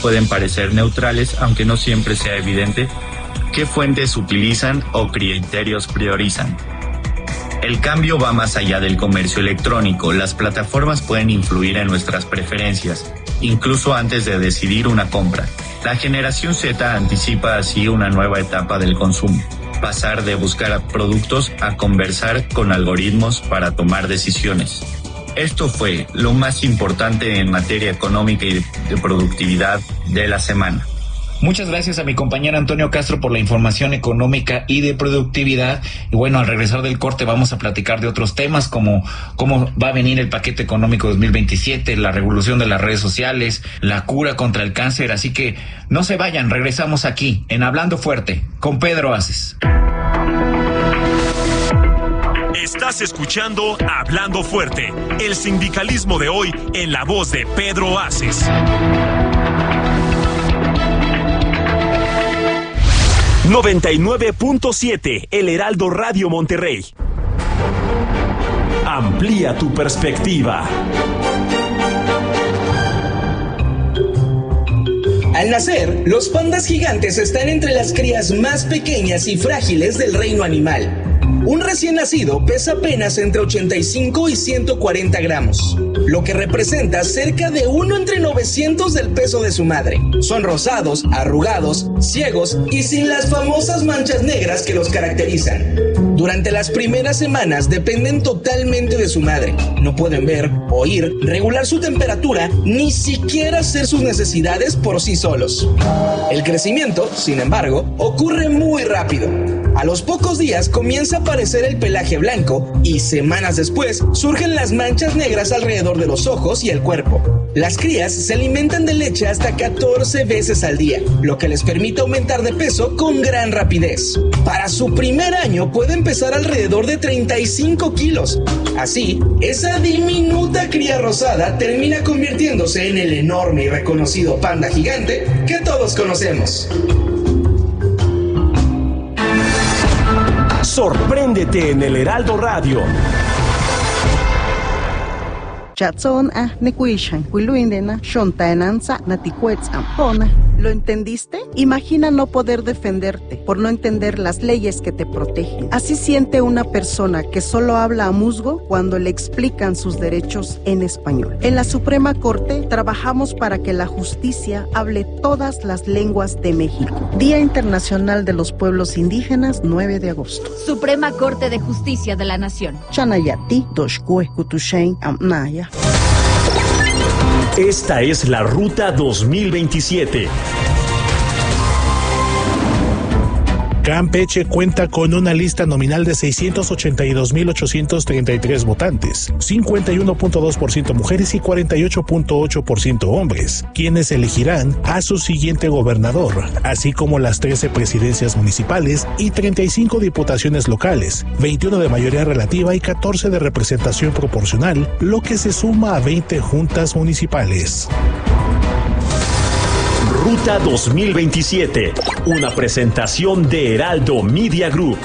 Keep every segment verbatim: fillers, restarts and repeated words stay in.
pueden parecer neutrales, aunque no siempre sea evidente qué fuentes utilizan o criterios priorizan. El cambio va más allá del comercio electrónico. Las plataformas pueden influir en nuestras preferencias, incluso antes de decidir una compra. La generación Z anticipa así una nueva etapa del consumo, pasar de buscar productos a conversar con algoritmos para tomar decisiones. Esto fue lo más importante en materia económica y de productividad de la semana. Muchas gracias a mi compañero Antonio Castro por la información económica y de productividad. Y bueno, al regresar del corte vamos a platicar de otros temas como cómo va a venir el paquete económico dos mil veintisiete, la revolución de las redes sociales, la cura contra el cáncer. Así que no se vayan, regresamos aquí en Hablando Fuerte con Pedro Aces. Estás escuchando Hablando Fuerte, el sindicalismo de hoy en la voz de Pedro Aces. noventa y nueve punto siete El Heraldo Radio Monterrey. Amplía tu perspectiva. Al nacer, los pandas gigantes están entre las crías más pequeñas y frágiles del reino animal. Un recién nacido pesa apenas entre ochenta y cinco y ciento cuarenta gramos, lo que representa cerca de uno entre novecientos del peso de su madre. Son rosados, arrugados, ciegos y sin las famosas manchas negras que los caracterizan. Durante las primeras semanas dependen totalmente de su madre. No pueden ver, oír, regular su temperatura, ni siquiera hacer sus necesidades por sí solos. El crecimiento, sin embargo, ocurre muy rápido. A los pocos días comienza a aparecer el pelaje blanco y semanas después surgen las manchas negras alrededor de los ojos y el cuerpo. Las crías se alimentan de leche hasta catorce veces al día, lo que les permite aumentar de peso con gran rapidez. Para su primer año pueden pesar alrededor de treinta y cinco kilos. Así, esa diminuta cría rosada termina convirtiéndose en el enorme y reconocido panda gigante que todos conocemos. Sorpréndete en el Heraldo Radio. Chatson a nekuishan, huiluindena, shontaenanza, naticuetzam, ¿Lo entendiste? Imagina no poder defenderte por no entender las leyes que te protegen. Así siente una persona que solo habla a musgo cuando le explican sus derechos en español. En la Suprema Corte trabajamos para que la justicia hable todas las lenguas de México. Día Internacional de los Pueblos Indígenas, nueve de agosto. Suprema Corte de Justicia de la Nación. Chanayati, Doshkue, Kutushain, Amnaya. Esta es la Ruta dos mil veintisiete. Campeche cuenta con una lista nominal de seiscientos ochenta y dos mil ochocientos treinta y tres votantes, cincuenta y uno punto dos por ciento mujeres y cuarenta y ocho punto ocho por ciento hombres, quienes elegirán a su siguiente gobernador, así como las trece presidencias municipales y treinta y cinco diputaciones locales, veintiuno de mayoría relativa y catorce de representación proporcional, lo que se suma a veinte juntas municipales. Ruta dos mil veintisiete, una presentación de Heraldo Media Group.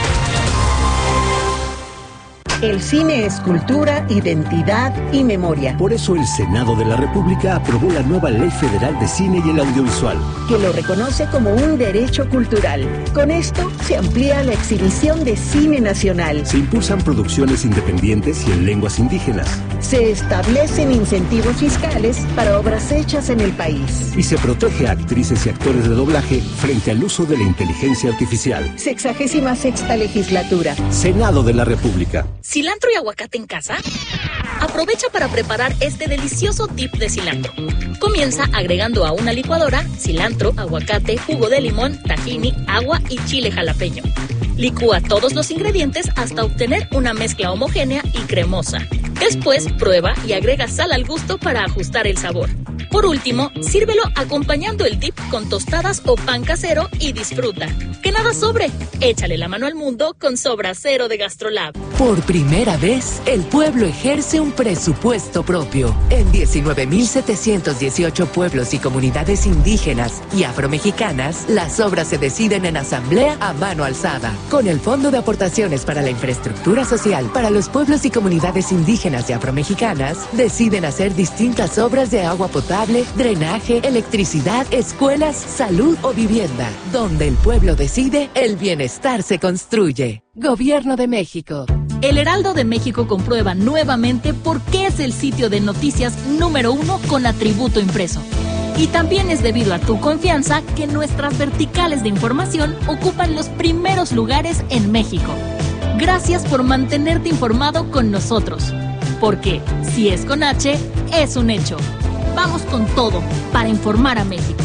El cine es cultura, identidad y memoria. Por eso el Senado de la República aprobó la nueva Ley Federal de Cine y el Audiovisual, que lo reconoce como un derecho cultural. Con esto se amplía la exhibición de cine nacional. Se impulsan producciones independientes y en lenguas indígenas. Se establecen incentivos fiscales para obras hechas en el país. Y se protege a actrices y actores de doblaje frente al uso de la inteligencia artificial. Sexagésima sexta legislatura. Senado de la República. ¿Cilantro y aguacate en casa? Aprovecha para preparar este delicioso dip de cilantro. Comienza agregando a una licuadora cilantro, aguacate, jugo de limón, tahini, agua y chile jalapeño. Licúa todos los ingredientes hasta obtener una mezcla homogénea y cremosa. Después prueba y agrega sal al gusto para ajustar el sabor. Por último, sírvelo acompañando el dip con tostadas o pan casero y disfruta. ¡Que nada sobre! Échale la mano al mundo con Sobra Cero de GastroLab. Por primera vez, el pueblo ejerce un presupuesto propio. En diecinueve mil setecientos dieciocho pueblos y comunidades indígenas y afromexicanas, las obras se deciden en asamblea a mano alzada. Con el Fondo de Aportaciones para la Infraestructura Social para los pueblos y comunidades indígenas y afromexicanas, deciden hacer distintas obras de agua potable cable, drenaje, electricidad, escuelas, salud o vivienda. Donde el pueblo decide, el bienestar se construye. Gobierno de México. El Heraldo de México comprueba nuevamente por qué es el sitio de noticias número uno con atributo impreso. Y también es debido a tu confianza que nuestras verticales de información ocupan los primeros lugares en México. Gracias por mantenerte informado con nosotros. Porque si es con H, es un hecho. Vamos con todo para informar a México.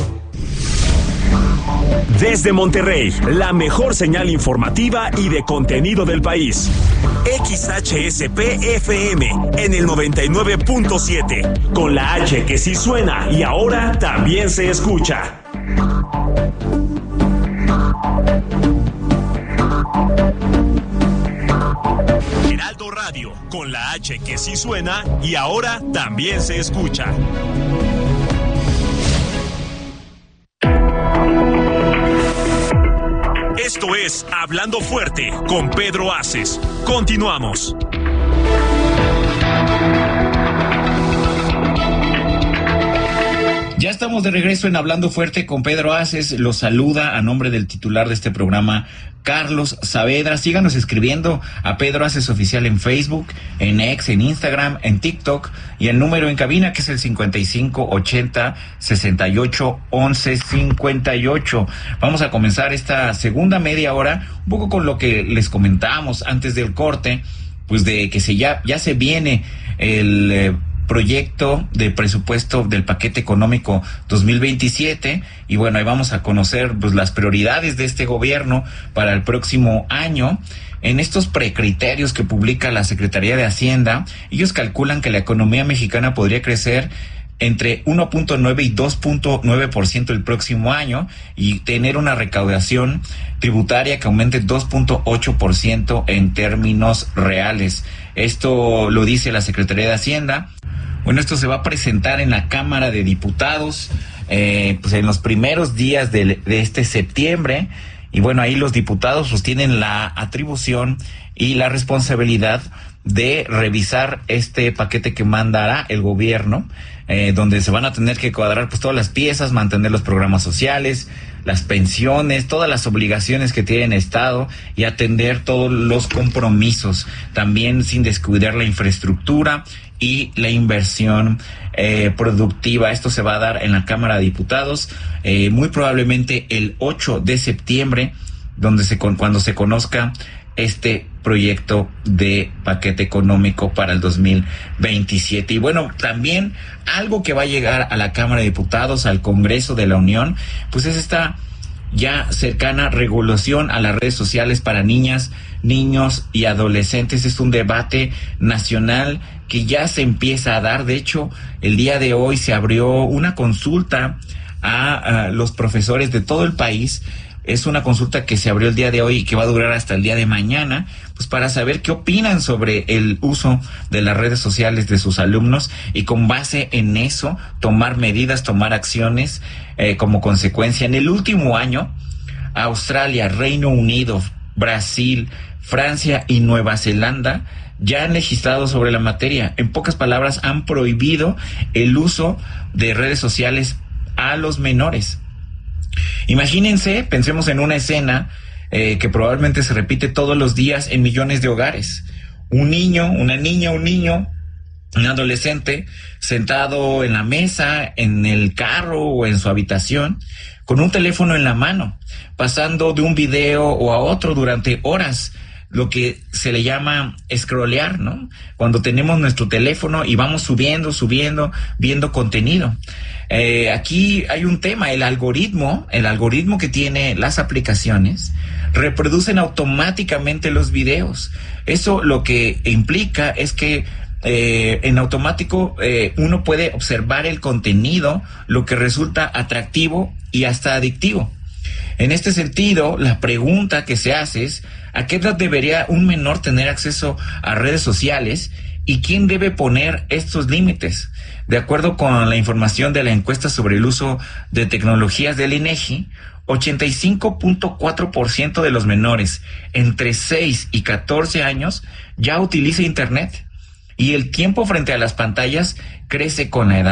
Desde Monterrey, la mejor señal informativa y de contenido del país. X H S P F M en el noventa y nueve punto siete, con la H que sí suena y ahora también se escucha. Heraldo Radio, con la H que sí suena y ahora también se escucha. Esto es Hablando Fuerte con Pedro Aces. Continuamos. Ya estamos de regreso en Hablando Fuerte con Pedro Aces. Los saluda a nombre del titular de este programa, Carlos Saavedra. Síganos escribiendo a Pedro Aces Oficial en Facebook, en X, en Instagram, en TikTok y el número en cabina que es el cincuenta y cinco ochenta sesenta y ocho once cincuenta y ocho. Vamos a comenzar esta segunda media hora un poco con lo que les comentábamos antes del corte, pues de que se ya, ya se viene el eh, proyecto de presupuesto del paquete económico dos mil veintisiete y bueno, ahí vamos a conocer pues las prioridades de este gobierno para el próximo año. En estos precriterios que publica la Secretaría de Hacienda, ellos calculan que la economía mexicana podría crecer entre uno punto nueve y dos punto nueve por ciento el próximo año y tener una recaudación tributaria que aumente dos punto ocho por ciento en términos reales. Esto lo dice la Secretaría de Hacienda. Bueno, esto se va a presentar en la Cámara de Diputados eh, pues en los primeros días de, de este septiembre. Y bueno, ahí los diputados pues tienen la atribución y la responsabilidad de revisar este paquete que mandará el gobierno, eh, donde se van a tener que cuadrar pues todas las piezas, mantener los programas sociales, las pensiones, todas las obligaciones que tiene el Estado y atender todos los compromisos, también sin descuidar la infraestructura y la inversión eh, productiva. Esto se va a dar en la Cámara de Diputados, eh, muy probablemente el ocho de septiembre, donde se con, cuando se conozca este proyecto de paquete económico para el dos mil veintisiete. Y bueno, también algo que va a llegar a la Cámara de Diputados, al Congreso de la Unión, pues es esta ya cercana regulación a las redes sociales para niñas, niños y adolescentes. Es un debate nacional que ya se empieza a dar. De hecho, el día de hoy se abrió una consulta a, a los profesores de todo el país. Es una consulta que se abrió el día de hoy y que va a durar hasta el día de mañana, pues para saber qué opinan sobre el uso de las redes sociales de sus alumnos y con base en eso tomar medidas, tomar acciones eh, como consecuencia. En el último año, Australia, Reino Unido, Brasil, Francia y Nueva Zelanda ya han legislado sobre la materia. En pocas palabras, han prohibido el uso de redes sociales a los menores. Imagínense, pensemos en una escena eh, que probablemente se repite todos los días en millones de hogares. Un niño, una niña, un niño, un adolescente sentado en la mesa, en el carro o en su habitación, con un teléfono en la mano, pasando de un video o a otro durante horas, lo que se le llama scrollear, ¿no? Cuando tenemos nuestro teléfono y vamos subiendo, subiendo, viendo contenido. Eh, aquí hay un tema, el algoritmo, el algoritmo que tiene las aplicaciones, reproducen automáticamente los videos. Eso lo que implica es que eh, en automático eh, uno puede observar el contenido, lo que resulta atractivo y hasta adictivo. En este sentido, la pregunta que se hace es, ¿a qué edad debería un menor tener acceso a redes sociales y quién debe poner estos límites? De acuerdo con la información de la encuesta sobre el uso de tecnologías del INEGI, ochenta y cinco punto cuatro por ciento de los menores entre seis y catorce años ya utiliza Internet y el tiempo frente a las pantallas crece con la edad.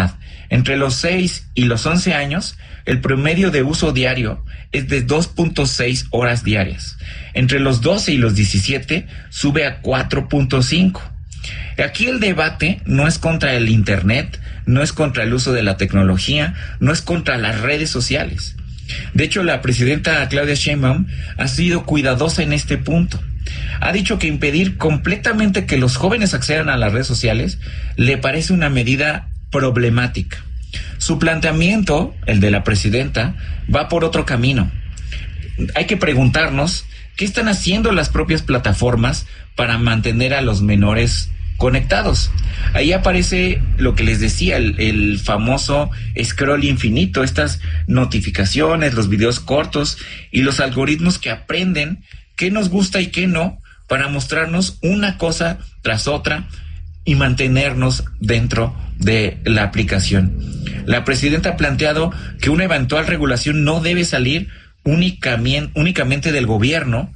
Entre los seis y los once años, el promedio de uso diario es de dos punto seis horas diarias. Entre los doce y los diecisiete sube a cuatro punto cinco. Aquí el debate no es contra el Internet, no es contra el uso de la tecnología, no es contra las redes sociales. De hecho, la presidenta Claudia Sheinbaum ha sido cuidadosa en este punto. Ha dicho que impedir completamente que los jóvenes accedan a las redes sociales le parece una medida problemática. Su planteamiento, el de la presidenta, va por otro camino. Hay que preguntarnos qué están haciendo las propias plataformas para mantener a los menores conectados. Ahí aparece lo que les decía, el, el famoso scroll infinito, estas notificaciones, los videos cortos y los algoritmos que aprenden qué nos gusta y qué no para mostrarnos una cosa tras otra y mantenernos dentro de la aplicación. La presidenta ha planteado que una eventual regulación no debe salir únicamente, únicamente del gobierno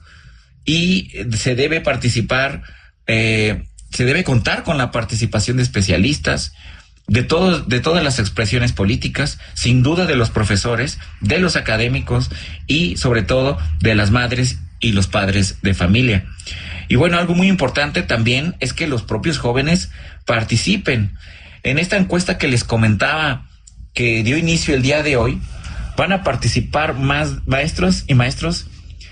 y se debe participar, eh, se debe contar con la participación de especialistas, de todos, de todas las expresiones políticas, sin duda de los profesores, de los académicos y sobre todo de las madres y los padres de familia. Y bueno, algo muy importante también es que los propios jóvenes participen. En esta encuesta que les comentaba, que dio inicio el día de hoy, van a participar más maestros y maestros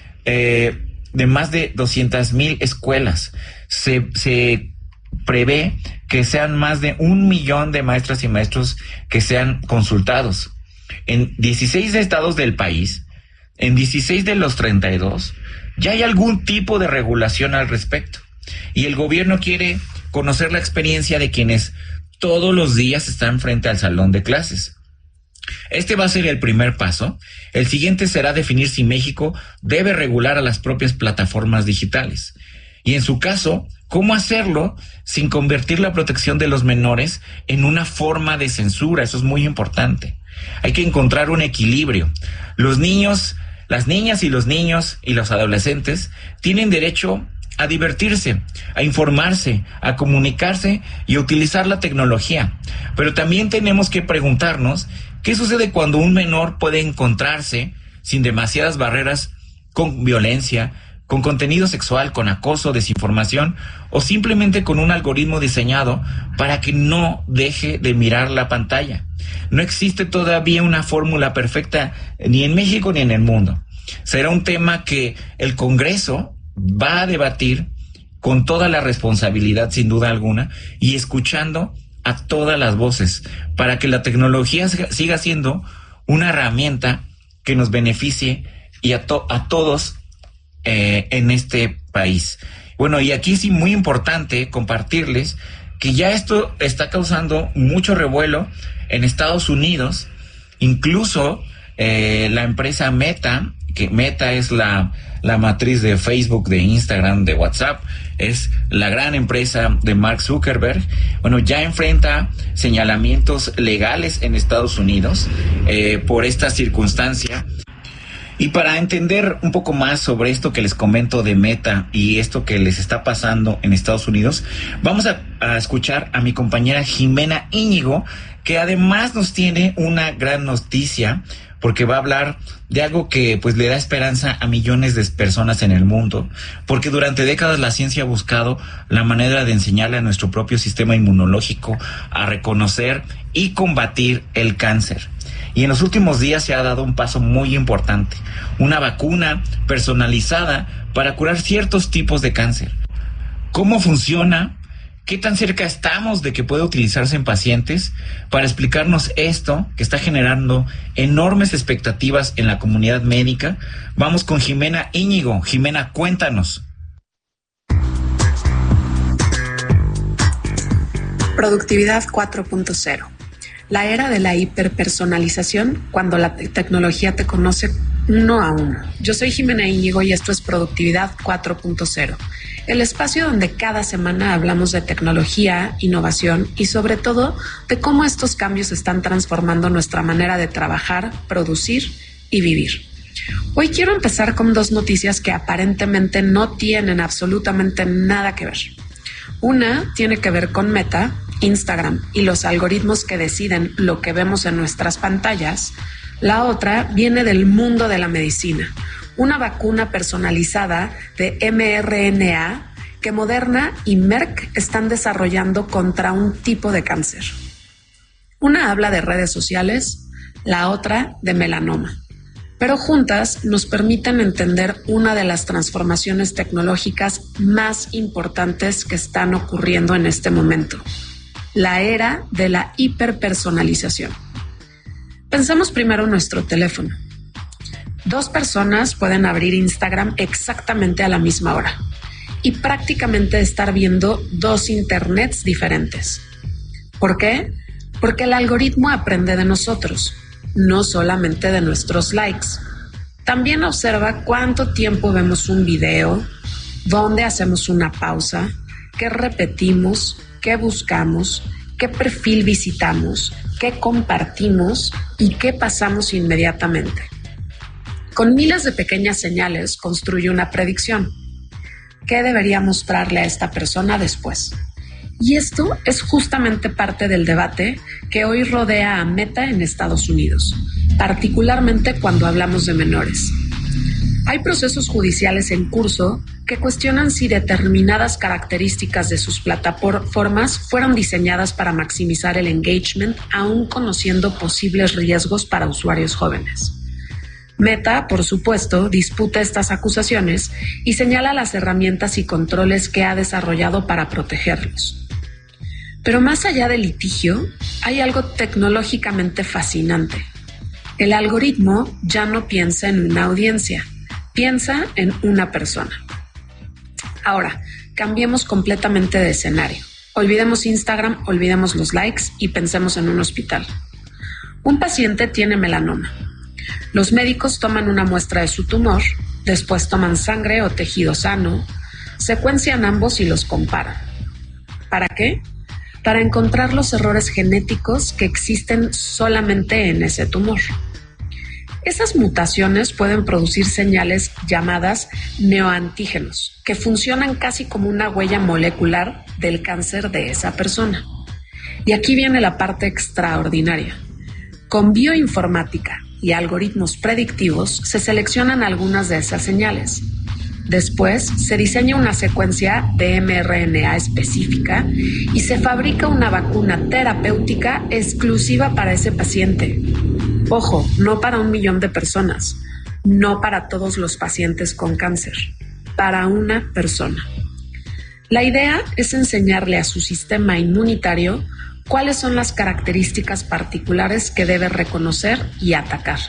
eh, de más de doscientas mil escuelas. Se, se prevé que sean más de un millón de maestras y maestros que sean consultados. En dieciséis estados del país, en dieciséis de los treinta y dos, ya hay algún tipo de regulación al respecto. Y el gobierno quiere conocer la experiencia de quienes todos los días están frente al salón de clases. Este va a ser el primer paso. El siguiente será definir si México debe regular a las propias plataformas digitales. Y en su caso, ¿cómo hacerlo sin convertir la protección de los menores en una forma de censura? Eso es muy importante. Hay que encontrar un equilibrio. Los niños, las niñas y los niños y los adolescentes tienen derecho a divertirse, a informarse, a comunicarse y a utilizar la tecnología. Pero también tenemos que preguntarnos qué sucede cuando un menor puede encontrarse sin demasiadas barreras con violencia, con contenido sexual, con acoso, desinformación o simplemente con un algoritmo diseñado para que no deje de mirar la pantalla. No existe todavía una fórmula perfecta ni en México ni en el mundo. Será un tema que el Congreso va a debatir con toda la responsabilidad, sin duda alguna, y escuchando a todas las voces para que la tecnología siga siendo una herramienta que nos beneficie y a, to- a todos eh, en este país. Bueno, y aquí sí muy importante compartirles que ya esto está causando mucho revuelo en Estados Unidos. Incluso eh, la empresa Meta, que Meta es la, la matriz de Facebook, de Instagram, de WhatsApp, es la gran empresa de Mark Zuckerberg, bueno, ya enfrenta señalamientos legales en Estados Unidos eh, por esta circunstancia. Y para entender un poco más sobre esto que les comento de Meta y esto que les está pasando en Estados Unidos, vamos a, a escuchar a mi compañera Jimena Íñigo, que además nos tiene una gran noticia, porque va a hablar de algo que pues le da esperanza a millones de personas en el mundo, porque durante décadas la ciencia ha buscado la manera de enseñarle a nuestro propio sistema inmunológico a reconocer y combatir el cáncer. Y en los últimos días se ha dado un paso muy importante, una vacuna personalizada para curar ciertos tipos de cáncer. ¿Cómo funciona? ¿Qué tan cerca estamos de que pueda utilizarse en pacientes? Para explicarnos esto, que está generando enormes expectativas en la comunidad médica, vamos con Jimena Íñigo. Jimena, cuéntanos. Productividad cuatro punto cero. La era de la hiperpersonalización, cuando la te- tecnología te conoce uno a uno. Yo soy Jimena Íñigo y esto es Productividad cuatro punto cero, el espacio donde cada semana hablamos de tecnología, innovación y sobre todo de cómo estos cambios están transformando nuestra manera de trabajar, producir y vivir. Hoy quiero empezar con dos noticias que aparentemente no tienen absolutamente nada que ver. Una tiene que ver con Meta Instagram y los algoritmos que deciden lo que vemos en nuestras pantallas, la otra viene del mundo de la medicina, una vacuna personalizada de eme erre ene a que Moderna y Merck están desarrollando contra un tipo de cáncer. Una habla de redes sociales, la otra de melanoma, pero juntas nos permiten entender una de las transformaciones tecnológicas más importantes que están ocurriendo en este momento, la era de la hiperpersonalización. Pensemos primero en nuestro teléfono. Dos personas pueden abrir Instagram exactamente a la misma hora y prácticamente estar viendo dos internets diferentes. ¿Por qué? Porque el algoritmo aprende de nosotros, no solamente de nuestros likes. También observa cuánto tiempo vemos un video, dónde hacemos una pausa, qué repetimos, qué buscamos, qué perfil visitamos, qué compartimos y qué pasamos inmediatamente. Con miles de pequeñas señales construye una predicción. ¿Qué debería mostrarle a esta persona después? Y esto es justamente parte del debate que hoy rodea a Meta en Estados Unidos, particularmente cuando hablamos de menores. Hay procesos judiciales en curso que cuestionan si determinadas características de sus plataformas fueron diseñadas para maximizar el engagement, aún conociendo posibles riesgos para usuarios jóvenes. Meta, por supuesto, disputa estas acusaciones y señala las herramientas y controles que ha desarrollado para protegerlos. Pero más allá del litigio, hay algo tecnológicamente fascinante. El algoritmo ya no piensa en una audiencia, piensa en una persona. Ahora, cambiemos completamente de escenario. Olvidemos Instagram, olvidemos los likes y pensemos en un hospital. Un paciente tiene melanoma. Los médicos toman una muestra de su tumor, después toman sangre o tejido sano, secuencian ambos y los comparan. ¿Para qué? Para encontrar los errores genéticos que existen solamente en ese tumor. Esas mutaciones pueden producir señales llamadas neoantígenos, que funcionan casi como una huella molecular del cáncer de esa persona. Y aquí viene la parte extraordinaria. Con bioinformática y algoritmos predictivos se seleccionan algunas de esas señales. Después se diseña una secuencia de eme erre ene a específica y se fabrica una vacuna terapéutica exclusiva para ese paciente. Ojo, no para un millón de personas, no para todos los pacientes con cáncer, para una persona. La idea es enseñarle a su sistema inmunitario cuáles son las características particulares que debe reconocer y atacar.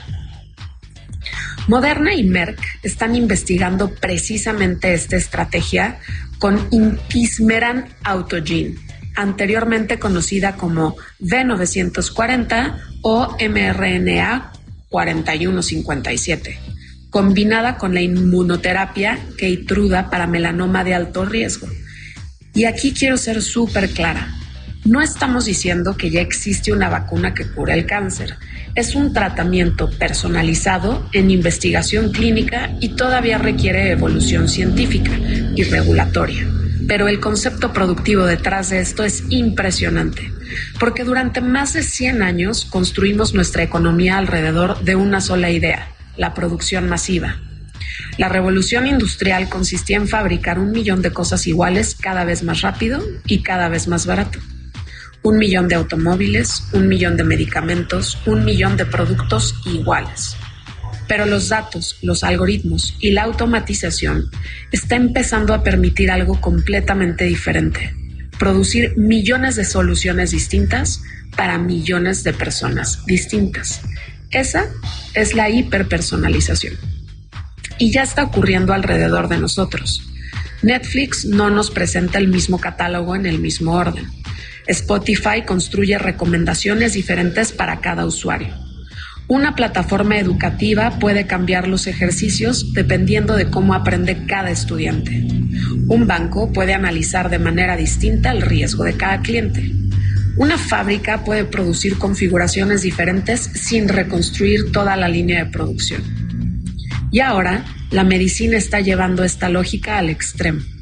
Moderna y Merck están investigando precisamente esta estrategia con Intismeran Autogene, anteriormente conocida como ve novecientos cuarenta o eme erre ene a cuarenta y uno cincuenta y siete, combinada con la inmunoterapia Keytruda para melanoma de alto riesgo. Y aquí quiero ser súper clara. No estamos diciendo que ya existe una vacuna que cura el cáncer. Es un tratamiento personalizado en investigación clínica y todavía requiere evolución científica y regulatoria. Pero el concepto productivo detrás de esto es impresionante, porque durante más de cien años construimos nuestra economía alrededor de una sola idea, la producción masiva. La revolución industrial consistía en fabricar un millón de cosas iguales cada vez más rápido y cada vez más barato. Un millón de automóviles, un millón de medicamentos, un millón de productos iguales. Pero los datos, los algoritmos y la automatización está empezando a permitir algo completamente diferente: producir millones de soluciones distintas para millones de personas distintas. Esa es la hiperpersonalización. Y ya está ocurriendo alrededor de nosotros. Netflix no nos presenta el mismo catálogo en el mismo orden. Spotify construye recomendaciones diferentes para cada usuario. Una plataforma educativa puede cambiar los ejercicios dependiendo de cómo aprende cada estudiante. Un banco puede analizar de manera distinta el riesgo de cada cliente. Una fábrica puede producir configuraciones diferentes sin reconstruir toda la línea de producción. Y ahora, la medicina está llevando esta lógica al extremo.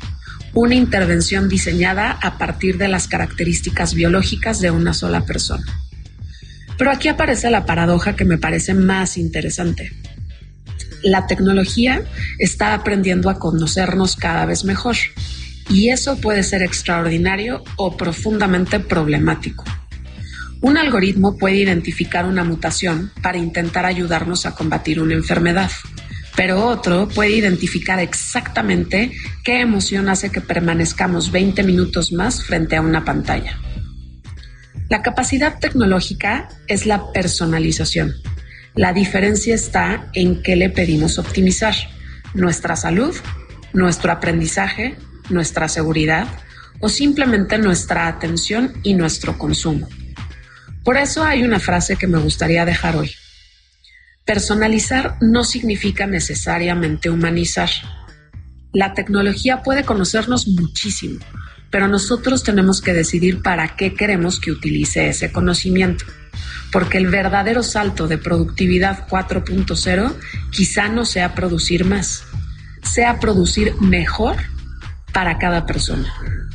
una intervención diseñada a partir de las características biológicas de una sola persona. Pero aquí aparece la paradoja que me parece más interesante. La tecnología está aprendiendo a conocernos cada vez mejor, y eso puede ser extraordinario o profundamente problemático. Un algoritmo puede identificar una mutación para intentar ayudarnos a combatir una enfermedad, pero otro puede identificar exactamente qué emoción hace que permanezcamos veinte minutos más frente a una pantalla. La capacidad tecnológica es la personalización. La diferencia está en qué le pedimos optimizar: nuestra salud, nuestro aprendizaje, nuestra seguridad o simplemente nuestra atención y nuestro consumo. Por eso hay una frase que me gustaría dejar hoy. Personalizar no significa necesariamente humanizar. La tecnología puede conocernos muchísimo, pero nosotros tenemos que decidir para qué queremos que utilice ese conocimiento, porque el verdadero salto de productividad cuatro punto cero quizá no sea producir más, sea producir mejor para cada persona.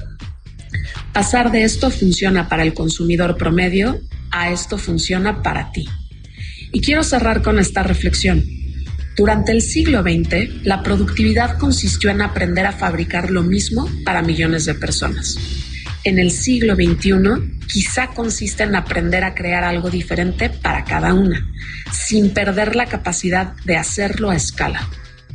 Pasar de esto funciona para el consumidor promedio a esto funciona para ti. Y quiero cerrar con esta reflexión. Durante el siglo veinte, la productividad consistió en aprender a fabricar lo mismo para millones de personas. En el siglo veintiuno, quizá consiste en aprender a crear algo diferente para cada una, sin perder la capacidad de hacerlo a escala.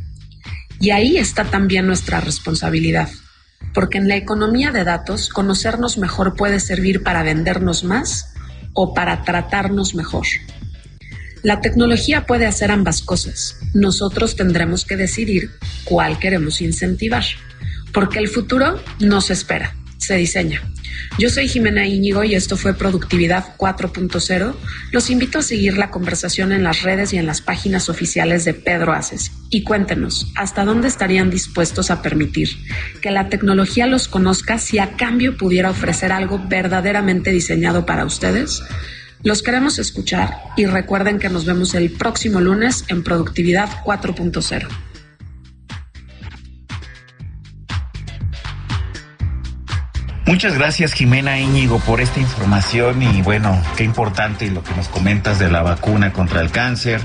Y ahí está también nuestra responsabilidad, porque en la economía de datos, conocernos mejor puede servir para vendernos más o para tratarnos mejor. La tecnología puede hacer ambas cosas. Nosotros tendremos que decidir cuál queremos incentivar, porque el futuro no se espera, se diseña. Yo soy Jimena Íñigo y esto fue Productividad cuatro punto cero. Los invito a seguir la conversación en las redes y en las páginas oficiales de Pedro Aces. Y cuéntenos, ¿hasta dónde estarían dispuestos a permitir que la tecnología los conozca si a cambio pudiera ofrecer algo verdaderamente diseñado para ustedes? Los queremos escuchar y recuerden que nos vemos el próximo lunes en Productividad cuatro punto cero. Muchas gracias, Jimena Íñigo, por esta información y bueno, qué importante lo que nos comentas de la vacuna contra el cáncer,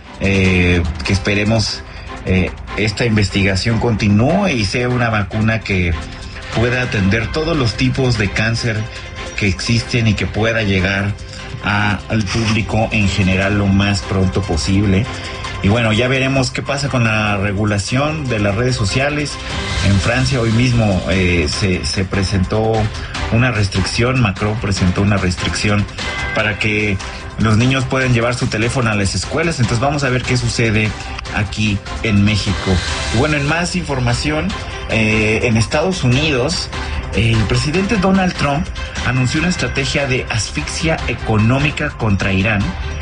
eh, que esperemos eh, esta investigación continúe y sea una vacuna que pueda atender todos los tipos de cáncer que existen y que pueda llegar a, al público en general lo más pronto posible. Y bueno, ya veremos qué pasa con la regulación de las redes sociales. En Francia hoy mismo eh, se, se presentó una restricción, Macron presentó una restricción para que los niños puedan llevar su teléfono a las escuelas. Entonces vamos a ver qué sucede aquí en México. Y bueno, en más información, eh, en Estados Unidos, el presidente Donald Trump anunció una estrategia de asfixia económica contra Irán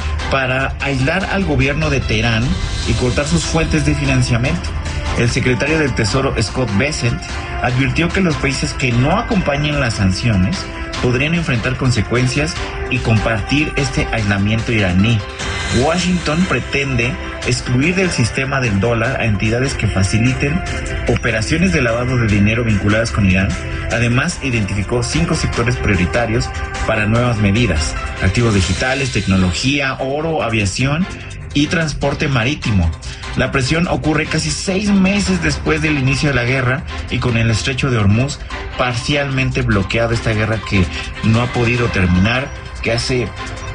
para aislar al gobierno de Teherán y cortar sus fuentes de financiamiento. El secretario del Tesoro, Scott Bessent, advirtió que los países que no acompañen las sanciones podrían enfrentar consecuencias y compartir este aislamiento iraní. Washington pretende excluir del sistema del dólar a entidades que faciliten operaciones de lavado de dinero vinculadas con Irán. Además, identificó cinco sectores prioritarios para nuevas medidas: activos digitales, tecnología, oro, aviación y transporte marítimo. La presión ocurre casi seis meses después del inicio de la guerra y con el estrecho de Hormuz parcialmente bloqueado, esta guerra que no ha podido terminar, que hace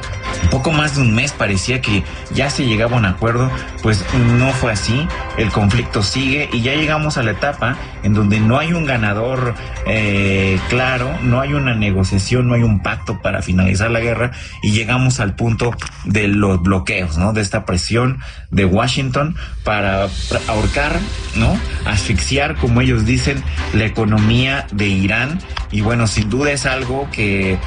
poco más de un mes parecía que ya se llegaba a un acuerdo, pues no fue así. El conflicto sigue y ya llegamos a la etapa en donde no hay un ganador eh, claro, no hay una negociación, no hay un pacto para finalizar la guerra y llegamos al punto de los bloqueos, ¿no? De esta presión de Washington para ahorcar, ¿no? Asfixiar, como ellos dicen, la economía de Irán. Y bueno, sin duda es algo que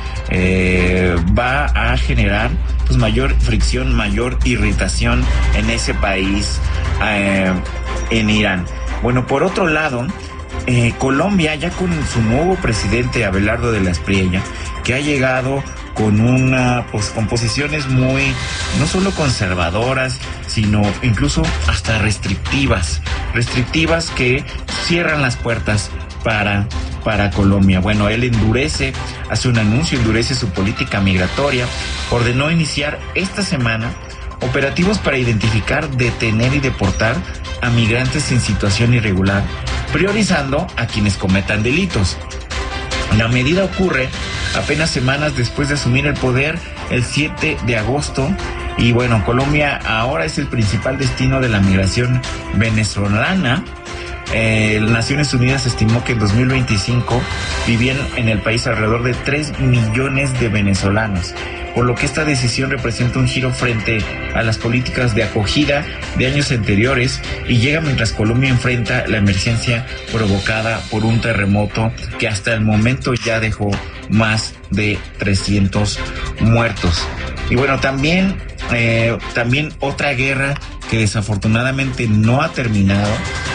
eh, va a generar pues mayor fricción, mayor irritación en ese país, eh, en Irán. Bueno, por otro lado, eh, Colombia, ya con su nuevo presidente Abelardo de la Espriella, que ha llegado con una pues, con posiciones muy, no solo conservadoras, sino incluso hasta restrictivas, restrictivas que cierran las puertas para, para Colombia. Bueno, él endurece, hace un anuncio, endurece su política migratoria, ordenó iniciar esta semana operativos para identificar, detener y deportar a migrantes en situación irregular, priorizando a quienes cometan delitos. La medida ocurre apenas semanas después de asumir el poder el siete de agosto. Y bueno, Colombia ahora es el principal destino de la migración venezolana. Eh, Naciones Unidas estimó que en dos mil veinticinco vivían en el país alrededor de tres millones de venezolanos, por lo que esta decisión representa un giro frente a las políticas de acogida de años anteriores y llega mientras Colombia enfrenta la emergencia provocada por un terremoto que hasta el momento ya dejó más de trescientos muertos. Y bueno, también, eh, también otra guerra que desafortunadamente no ha terminado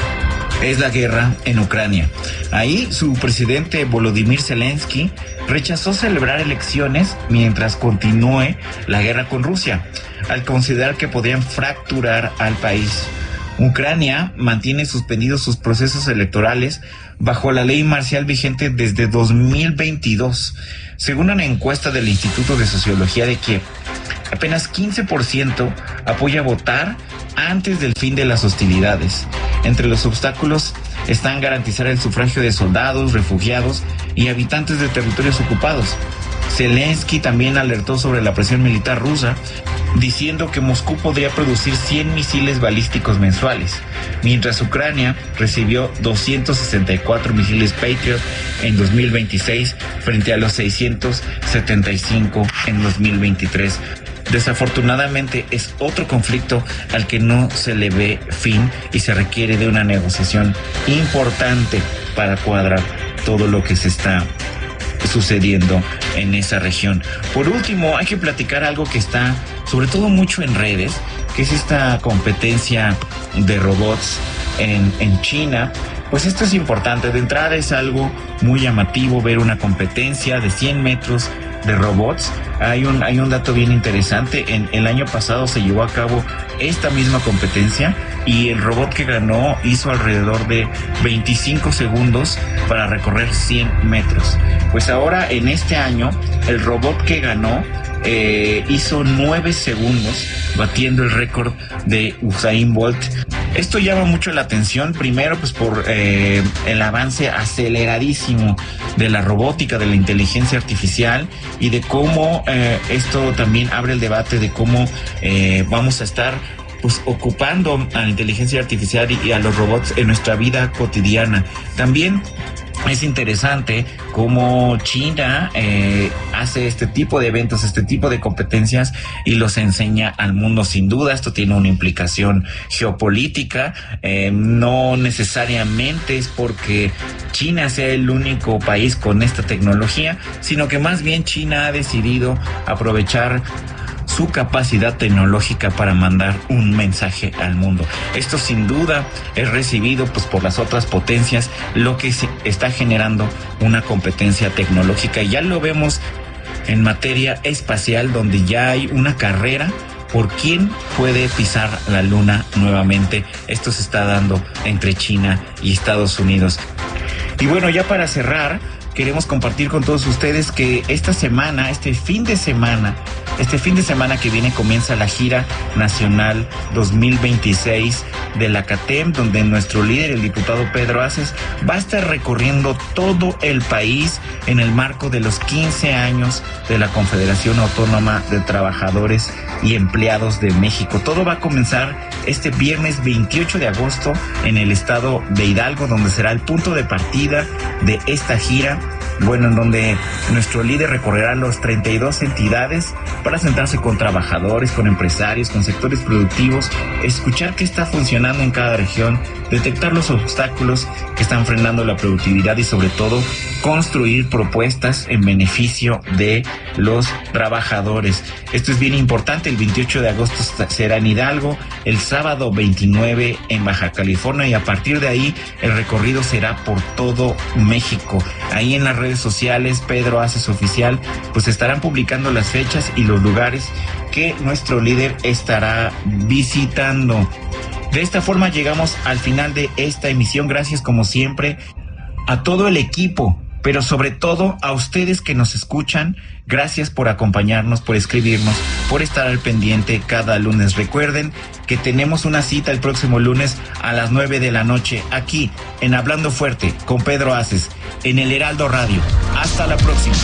es la guerra en Ucrania. Ahí su presidente Volodymyr Zelensky rechazó celebrar elecciones mientras continúe la guerra con Rusia, al considerar que podrían fracturar al país. Ucrania mantiene suspendidos sus procesos electorales bajo la ley marcial vigente desde dos mil veintidós. Según una encuesta del Instituto de Sociología de Kiev, apenas quince por ciento apoya votar antes del fin de las hostilidades. Entre los obstáculos están garantizar el sufragio de soldados, refugiados y habitantes de territorios ocupados. Zelensky también alertó sobre la presión militar rusa, diciendo que Moscú podría producir cien misiles balísticos mensuales, mientras Ucrania recibió doscientos sesenta y cuatro misiles Patriot en dos mil veintiséis frente a los seiscientos setenta y cinco en dos mil veintitrés. Desafortunadamente es otro conflicto al que no se le ve fin y se requiere de una negociación importante para cuadrar todo lo que se está sucediendo en esa región. Por último, hay que platicar algo que está sobre todo mucho en redes, que es esta competencia de robots en, en China. Pues esto es importante. De entrada es algo muy llamativo ver una competencia de cien metros de robots. Hay un, hay un dato bien interesante. En el año pasado se llevó a cabo esta misma competencia y el robot que ganó hizo alrededor de veinticinco segundos para recorrer cien metros. Pues ahora en este año el robot que ganó eh, hizo nueve segundos, batiendo el récord de Usain Bolt. Esto llama mucho la atención, primero pues por eh, el avance aceleradísimo de la robótica, de la inteligencia artificial y de cómo eh, esto también abre el debate de cómo eh, vamos a estar pues ocupando a la inteligencia artificial y, y a los robots en nuestra vida cotidiana. También es interesante cómo China eh, hace este tipo de eventos, este tipo de competencias y los enseña al mundo. Sin duda, esto tiene una implicación geopolítica. Eh, no necesariamente es porque China sea el único país con esta tecnología, sino que más bien China ha decidido aprovechar su capacidad tecnológica para mandar un mensaje al mundo. Esto sin duda es recibido pues por las otras potencias, lo que se está generando una competencia tecnológica. Ya lo vemos en materia espacial, donde ya hay una carrera por quién puede pisar la luna nuevamente. Esto se está dando entre China y Estados Unidos. Y bueno, ya para cerrar, queremos compartir con todos ustedes que esta semana, este fin de semana, este fin de semana que viene comienza la gira nacional dos mil veintiséis de la CATEM, donde nuestro líder, el diputado Pedro Aces, va a estar recorriendo todo el país en el marco de los quince años de la Confederación Autónoma de Trabajadores y Empleados de México. Todo va a comenzar este viernes veintiocho de agosto en el estado de Hidalgo, donde será el punto de partida de esta gira. Bueno, en donde nuestro líder recorrerá los treinta y dos entidades para sentarse con trabajadores, con empresarios, con sectores productivos, escuchar qué está funcionando en cada región, detectar los obstáculos que están frenando la productividad y sobre todo construir propuestas en beneficio de los trabajadores. Esto es bien importante. El veintiocho de agosto será en Hidalgo, el sábado veintinueve en Baja California y a partir de ahí el recorrido será por todo México. Ahí en las redes sociales Pedro Aces Oficial pues estarán publicando las fechas y los lugares que nuestro líder estará visitando. De esta forma llegamos al final de esta emisión. Gracias como siempre a todo el equipo, pero sobre todo a ustedes que nos escuchan. Gracias por acompañarnos, por escribirnos, por estar al pendiente cada lunes. Recuerden que tenemos una cita el próximo lunes a las nueve de la noche aquí en Hablando Fuerte con Pedro Aces en el Heraldo Radio. Hasta la próxima.